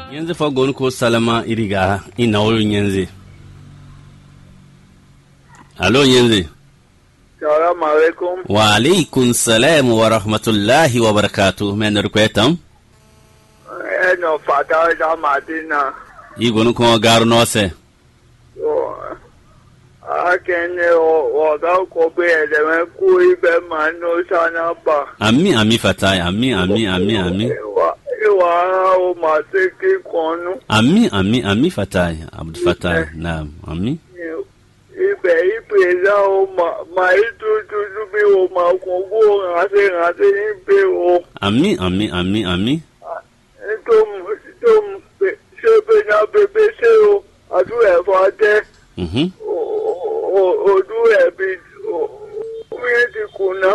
Yanzu fa gon ko salama iriga ina wurin yanzu. Alo yanzu. Assalamu alaikum. Wa alaikum salam wa rahmatullahi wa barakatuh. Men rukwetam. No fata da Madina. I gon ko garu no se. Akene o da ko be de me ku ibe mano sana ba. Ami fatai, ami. Wa o ma se ki konu. Ami fatai, Abd Fatai. Naam, ami. Ibe za o ma itu bi o ma ko go ngase ibe o. Ami. Tom sebe na bebe se o adu e fa te. Odu ebi oye ti kuna.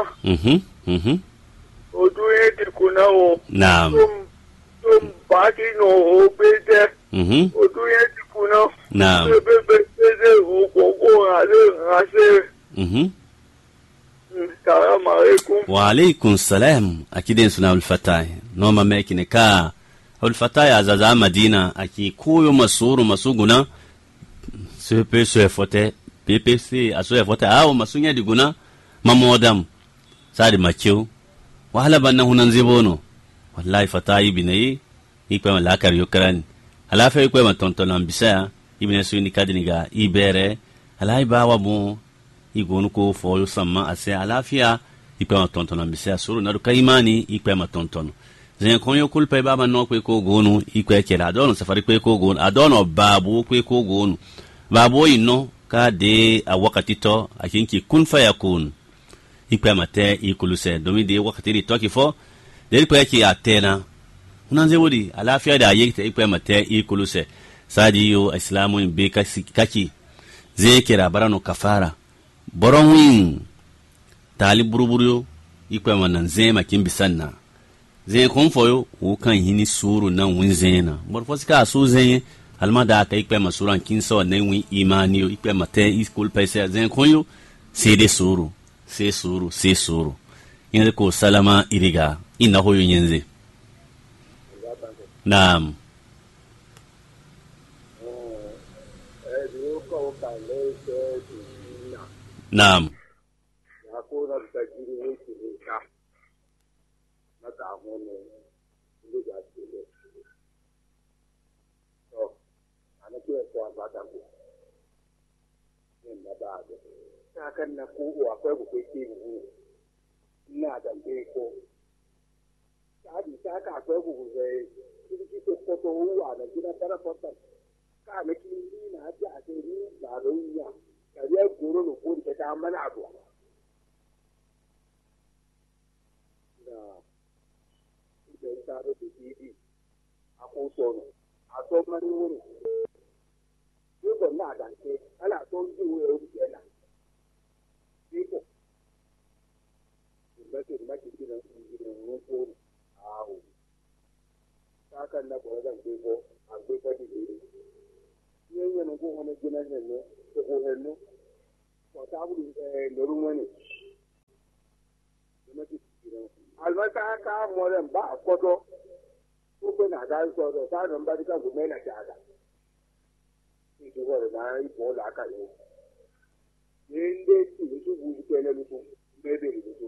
Odu ye ti kuna o. Naam. Tom baki no o bete. Odu ye ti kuna. Naam. Bebe o koko ase. Assalamu alaikum. Wa alaikum salam. Akiden suna ulfatai. Noma mekine ka ulfatai azaza Madina aki kuyo masuguna. Sepe soefote PPC asoefote au masunya diguna mamodam sadi makiu wala banna hunan zibono wallahi fatai binai ikwe lakar yukran alafa ikwe matontonan bisa ibne suni kadiniga ibere alai bawa mu igonu ko fo samma ase alafia ikwe matontonan bisa suru na kaimani ikwe matontono zen konyo kulpe baba no kwe ko gonu ikwe kela adono safari kwe ko gonu adono babu kwe ko gonu babo ino ka de a wakati to akinki kun fa yakun ikpe mate ikuluse domi de wakati ri to kifo de ikpe ki atena unanze wodi alafia da yekte ikpe mate ikuluse sadi yo islamu in be kaki zekira barano kafara boronwin talib buruburu ikpe manan zema kimbisanna zen konfoyo o kan hini suru nan winzena morfosika su zen almada ka ikpe masuran kinso ne wi imani yo ikpe mate iskul pese zen konyo sede suru se suru ina ko salama iriga ina hoyo nyenze naam naam Hakuna tajiri wiki nika na taamone nduga kile. Anakiwa kwa batangu. Nenda baada. Saka na ku akwai ku kike ina da beko. Saka akwai ku zai kike foto huwa da gina tara foto. Ka ne kili na ji a sai ni da ruya. Kariya goro no ko da ta mana abu. Idan ta rufe bibi a kotono a so mani wuri yugo na danke ana so ji wuri rufe na iko ibake maki kiran ruko awo saka na ko zan ko an ko di diri yenye no ko wona gina ne ko henno ko ta bulu lorun wani maki kiran albasa ka moren ba kodo ko na ga so do ta don ba dika go mena jaga ni ko na ibo la ka yo yende ti su bu ke ne lu ko bebe lu ko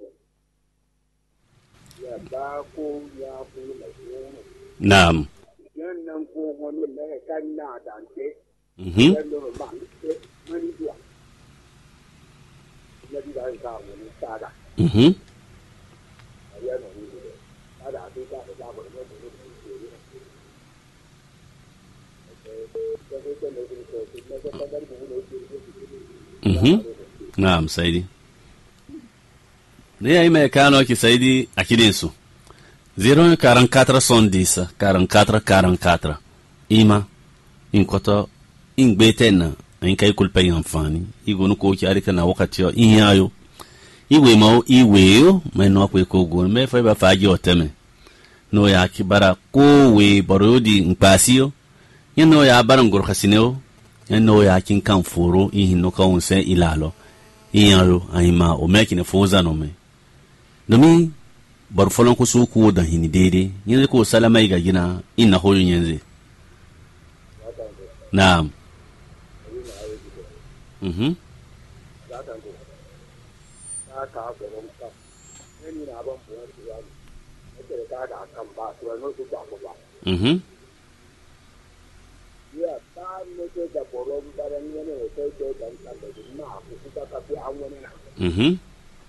ya ba ko ya ko la yo naam yan nan ko woni le kan na dante yan do ba mani dia ya di da ka woni sada Naam Saidi. Ne ai me kano ki Saidi akidin su. 044 44 ima in koto in gbeten in kai kulpa yin amfani igonu ko ki arika na wakati yo in yayo iwe mo iwe yo me no akwe ko go me fa ba faji oteme no ya kibara ko we borodi mpasio yeno ya baran gor khasineo yeno ya kin kan foro in no ka onse ilalo inyaro aima o meki ne foza no me domi bar folon ko su ko da hini dede yene ko salama ga gina inna hoyo nyenze Naam. Mhm. Mhm. Mhm.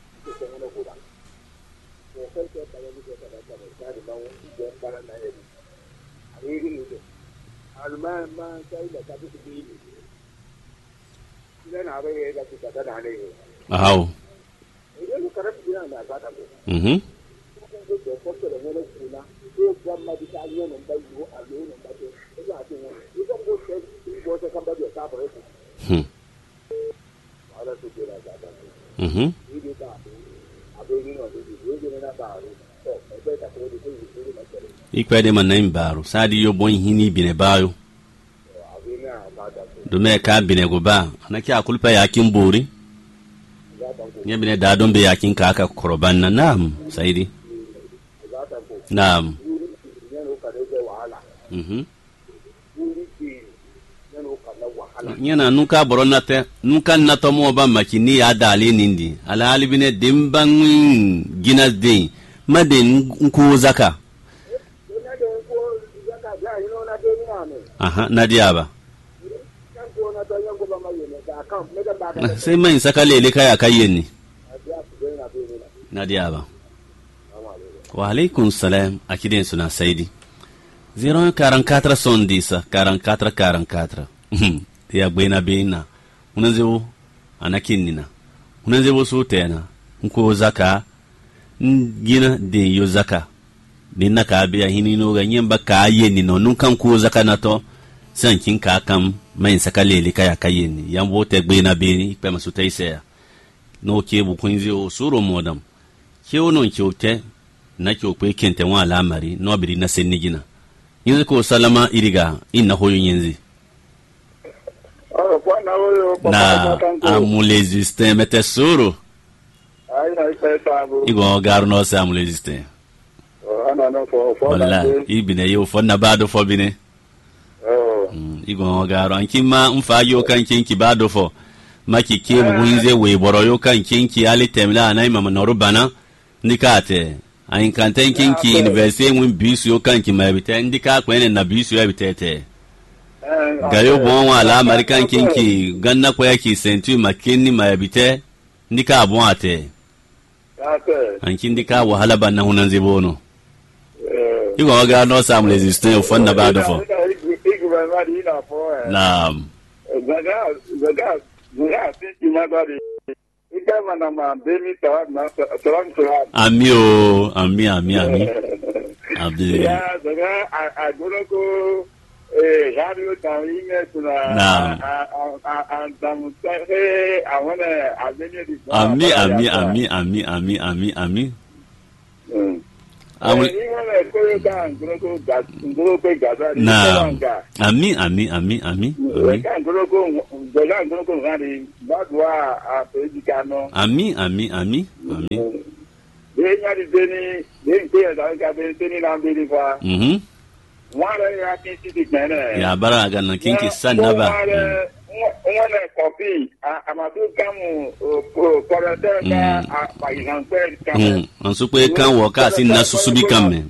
Ahaw. Mhm. Hmm. Mhm. Ikwede manai baro sadi yo bon hini bine bayo dume ka bine go ba anaki akulpa yakin bori nye bine da don be yakin ka aka koroban na nam saidi nam. Mhm. Nyana nuka boronate nuka nato mo ba makini ya dali nindi ala alibine dimbangin ginas din madin nku zaka. Aha, Nadiaba. Sai mai saka lele kaya kayen ni. Nadiaba. Wa alaikum salam akidin suna saidi. 044 sondisa 44. Ya gwena bena. Unanzewo anakinina. Unanzewo sutena. Nko zaka ngina de yo zaka. Dinna ka biya hinino ga nyemba ka yeni no nunkan ko zaka nato sankin ka kam mai saka lele kaya kayeni yambo te gbena beni pe masuta ise no ke bu kunzi o suro modam ke wonon ke ote na ke okwe kente wa lamari no biri na senigina yanzu ko salama iriga inna hoyo yenzi na amuleziste mete suro igo garu no sa amuleziste wala ibine yo fonna bado fo bine igo garo ankima mfa yo kan kinki bado fo maki ke buinze we boro yo kan kinki ali temla na imama norubana ndikate ayin kanten kinki university mun bisu yo kan ki mabite ndika kwene na bisu ya bitete gayo bon wala american kinki ganna ko yaki sentu makini mabite ndika bon ate ankin ndika wahala banna hunan zibono igo ga no sam resistant fo na bado fo naam ami o ami abdi ya daga agoroko radio tawinge tuna ami ya bara ga nan kinki sanna ba one copy amadu kamu correcteur par exemple kamu ansupe kan wo ka sin na susubi kamme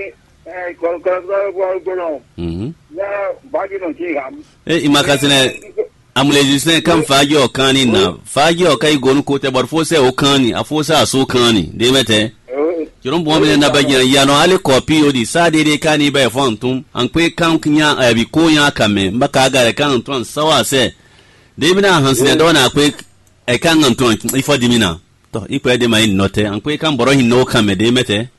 imakasine amulejisne kan fajo kani na fajo kai gonu ko te bar fose o kani afosa so kani de mete kiron bo me na bagina yano ale copy odi sa de kani ba fontum an kwe kan knya abi ko nya kame mbaka ga kan ton sawa se de bina hansine do na kwe e kan ton ifo dimina to ipo de mai note an kwe kan boro hin no kame de mete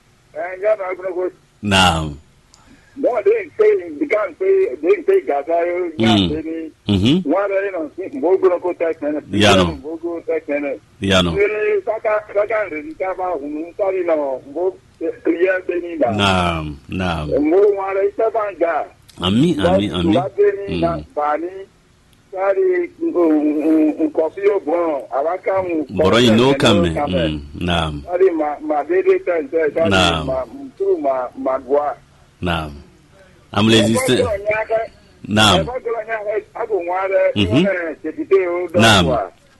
naam no they say gaza ya ni wala no bogo ko tekene bogo tekene yano saka rezita ba unu sari no bo kliya beni ba naam mo wala ita banga ami bani sari nkofio bon awaka mu boro ino kame naam sari ma dede tente sari ma gwa naam amleziste naam Naam.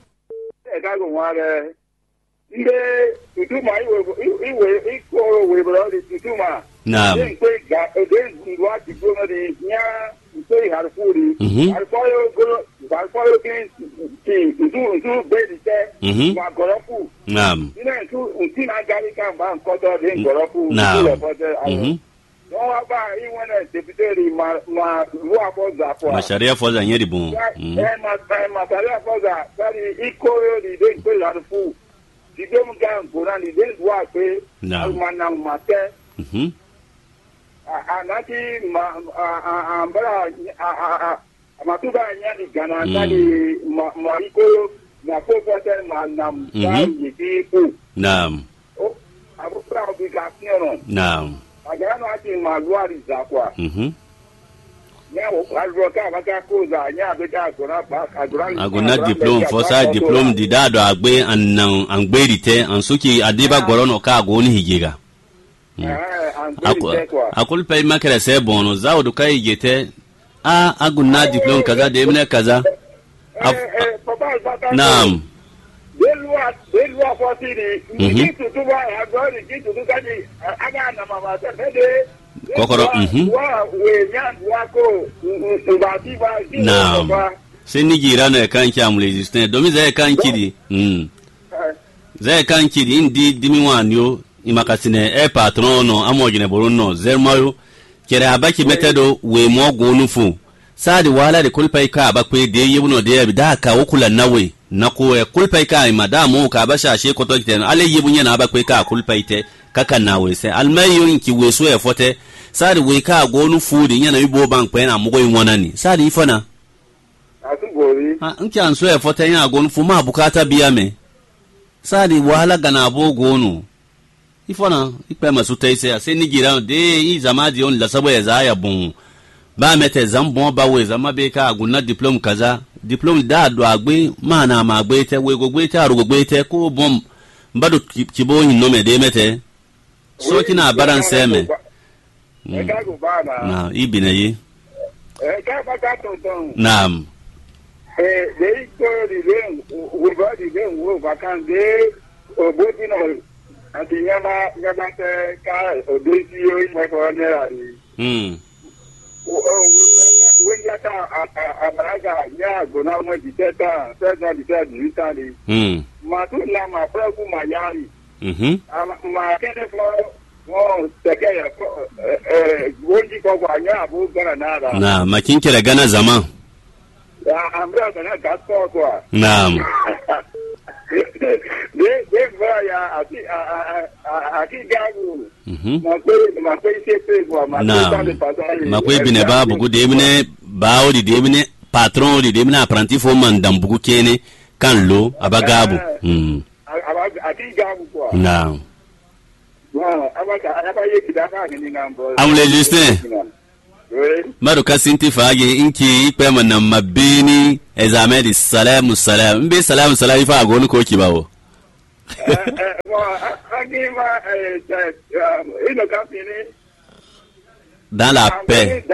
Naam. Masharia foza nyeri bon. Masharia foza sari ikoyo di de ko la fu. Di de mu gan gora ni de wa pe almana mate. Anati ambara matuba nyani gana tali ma ikoyo na foza manam sai di ku. Naam. Abukra obligación. Naam. Agano ati maluari za kwa. Agona diplôme fosa diplôme di dado agbe an angberite an suki adiba gorono ka agoni higega. Akul pay makere se bono zawdu kai gete aguna diplôme kaza de mine kaza. Naam. Delwa fotiri ni tutuba agori kitu tukani agana mama sede kokoro naam seni girana kan ki amule justin domi zai kan kidi zai kan kidi indi dimi wanyo imakasine patron no amogine boronno zermayo kere abaki metedo we mo gonu fu sadi wala de kulpai ka abakwe de yibuno de da ka wukula nawe nako e kulpai ka madamu ka basha she koto kiten ale yibunya na abakwe ka kulpai te kaka nawe se almayo inki weso e fote sadi we ka gonu fudi nyana yubo bank pe na mugo yinwanani sadi ifana asubori nki anso e fote nya gonu fu ma bukata biya me sadi wala gana bo gonu ifana ikpe masutai se ase ni gira de izamadi on la sabo ya za ya bon ba mete zambon ba we zama be ka aguna diplôme kaza diplôme da do agbe mana ma agbe te we gogbe te arugo gbe te ko bom mbado kibo hin no me de mete so kina baran seme na ibina yi naam de ko di len wo ba di len wo ba kan de obodino ati nyama te ka odisi yo ni ko ne ari Wengata abaraga ya gona mo diteta sesa diteta ni matula ma pragu mayari ma kene fo teke ya goji ko gwanya abu gana nada na makinkira gana zaman ya amra gana gasko kwa naam de vaya ati gagu makwe bine babu gu demine bawo di demine patron di demine apprenti fo man dambugu kene kan lo abagabu ati gagu kwa naam abaye kidaka ni ngambo amle Justin Maru kasinti fagi inki ikpe mana mabini ezamedi salamu salam mbe salamu salam ifa agonu ko kibawo dans la paix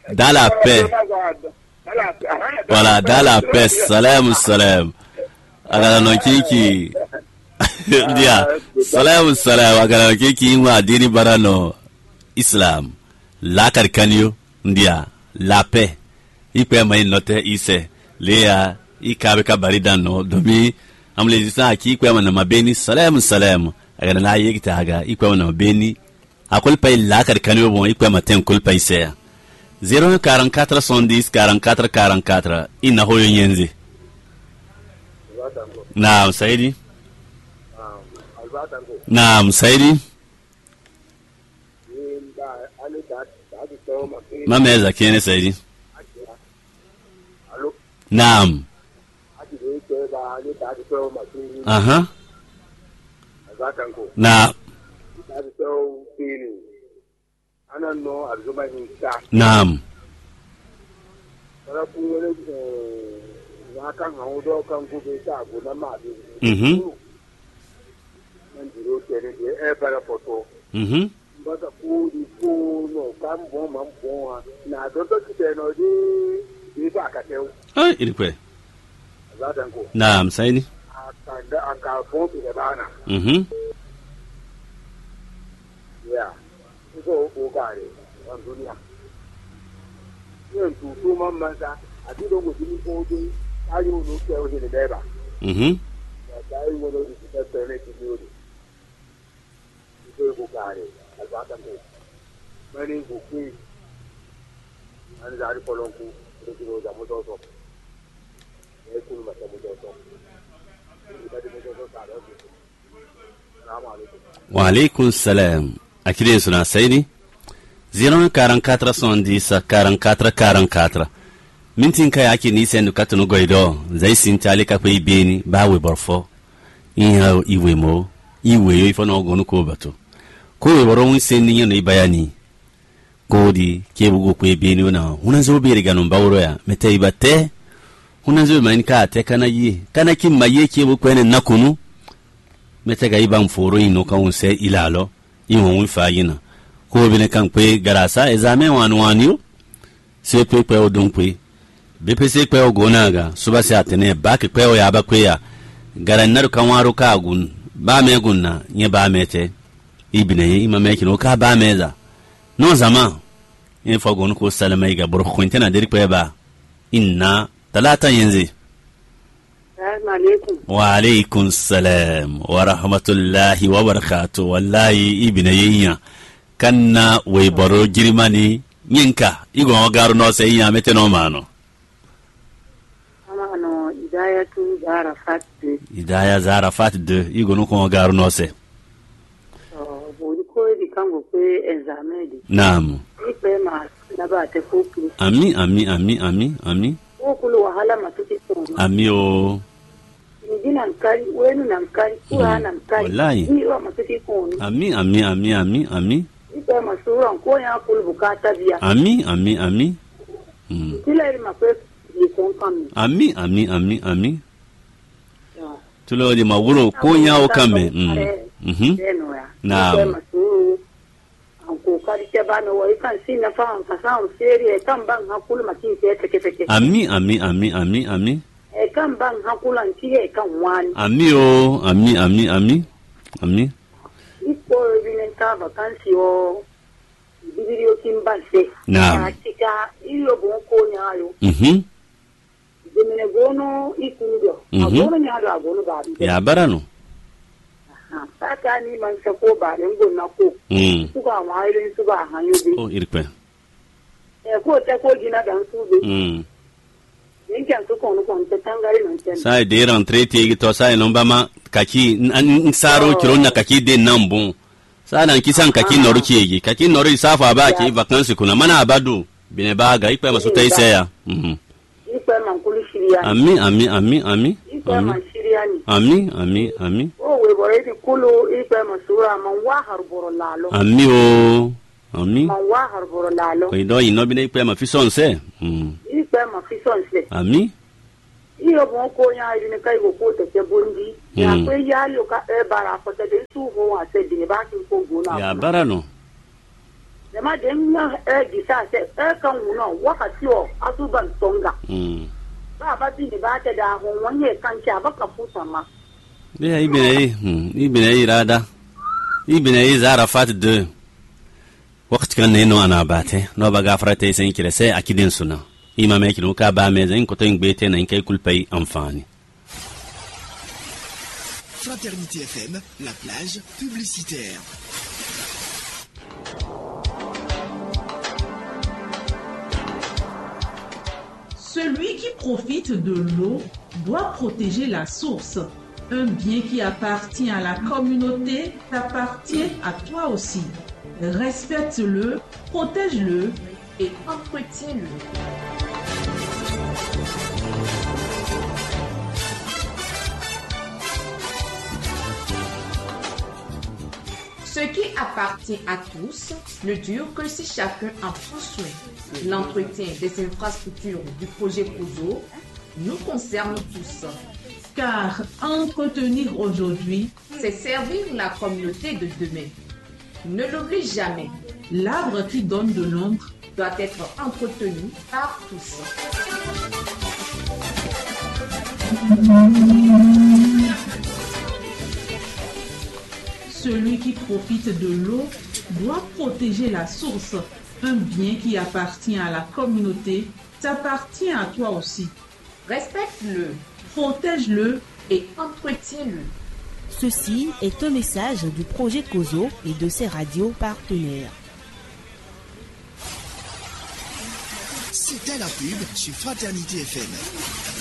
voilà dans la paix salamu salam agala no kiki dia salamu salam agala kiki wa dini barano islam la karkanyo ndia la paix ipe mai note ise lea ikabe ka baridan no domi amle jisa ki ipe mana mabeni salam salam aga na yigita aga ipe mana mabeni akol pay la karkanyo bon ipe maten kol pay se 044 110 44 44 ina hoyo nyenzi naam saidi naam saidi mama eza kene saidi naam aha na naam Bata ku no kambo mambo na toto kiteno di Iba akateu. Ah, ilikuwa. Zadango. Naam, saini. Akabombi na bana. Yeah. Iko ukare wa dunia. Yin tutu mammanza a didon gudun kodin ayi wani ke wani da daiba. Da ayi wani da ta tsare ki biyo ne. Iko ukare albatango. Mani gukui an zari kolonku da kiro da mutoso. Ya kuma mata mutoso. Wa alaikum salam. Akidin suna saini 044 110 44 44 mintin kai ake nisa nu katunu goido zai sin tali ka pe beni ba we borfo in iwe mo iwe yo ifo no gonu ko bato ko we boro won sen ni no bayani ko di ke bugo ko beni na hunan zo be riga non bawro ya mete ibate hunan zo man ka te kana yi kana kin maye ke bu ko ne nakunu mete ga iban foro ino kan se ilalo iwon wi fayina ko bine kan pe garasa examen wanu se pe o don pe bpc pe o gonaga suba se atene ba ke pe o ya ba pe ya garanar kan waro ka gun ba me gunna nye ba mete ibine ima me kino ka ba meza no zama in fa gon ko salamai ga bur khontena dir pe ba inna talata yanzi. Wa alaikum salam wa rahmatullahi wa barakatuh. Wallahi ibinayinya kanna we baro girmani nyinka igo garu no se nya mete no mano. Amano Hidayatu Zarafat de. Hidaya Zarafat de igo no ko garu no se. Bodi ko di kango pe examen di. Naam. Ipe ma na ba te ko. Ami Kulu wahala matuti ko. Ami o. Nijina mkali, wenu na mkali, kuwa na mkali. Wallahi. Hiwa matuti ko. Ami. Ipe masura nko ya kulu bukata vya. Ami. Kila ili mapwe yikon kami. Ami. Tulo di mawuro ko ya o kame. Deno ya. Naam. Ipe masuru. Anko kari chebano wa ikan sina faham kasam seri kan bang hakulu makin teke. Ami. Kan bang hakula ntiye kan wani. Ami. Ipo binenta vakansi o bibirio kimbase. Naam. Atika iyo bonko nyayo. Demene gono ikundo. Agono nyaado agono babi. Ya barano. Saka ni man sako ba lengo nako. Suka maire suka hanyobi. Oh irpe. Ko te ko gina dan sube. Yankan su kono kon te tangari non ten. Sai de rentrée ti to sai non ba ma kaki saro kiron na kaki de nambun. Sa nan kisan kaki noru kiyegi. Kaki noru safa ba ki vacances kuna mana abadu bine ba ga ipe masu tai saya. Ipe man kulu shiriya. Ami. Ipe man shiriyani. Ami. O we bore di kulu ipe masura man wa harboro lalo. Ami o. Ami. Man wa harboro lalo. Ko ido ino bine ipe ma fison se. Ipe ma fison se. Ami. Iyo bon ko nya idine kai go ko te bondi. Ya ko ya lo ka e bara ko te de su ho wa se de ba ki ko gona. Ya barano. De ma de nya gisa se kan uno wakati o asuban tonga. Ba bi ni ba te da ho wonye kan cha ba ka fusa ma. De ibine rada. Ibine Zarafat de. Waqt kan ne no ana bate no ba gafrate sen kire sai akidin suna. Ima me kinu ka ba me zan ko to ngbete na kai kulpai amfani. Fraternité FM, la plage publicitaire. Celui qui profite de l'eau doit protéger la source. Un bien qui appartient à la communauté t'appartient à toi aussi. Respecte-le, protège-le et entretiens-le. Ce qui appartient à tous ne dure que si chacun en prend soin. L'entretien des infrastructures du projet COSO nous concerne tous. Car entretenir aujourd'hui, c'est servir la communauté de demain. Ne l'oublie jamais. L'arbre qui donne de l'ombre Doit être entretenu par tous. Celui qui profite de l'eau doit protéger la source. Un bien qui appartient à la communauté t'appartient à toi aussi. Respecte-le Protège-le. et entretiens-le. Ceci est un message du projet COSO et de ses radios partenaires. C'était la pub sur Fraternité FM.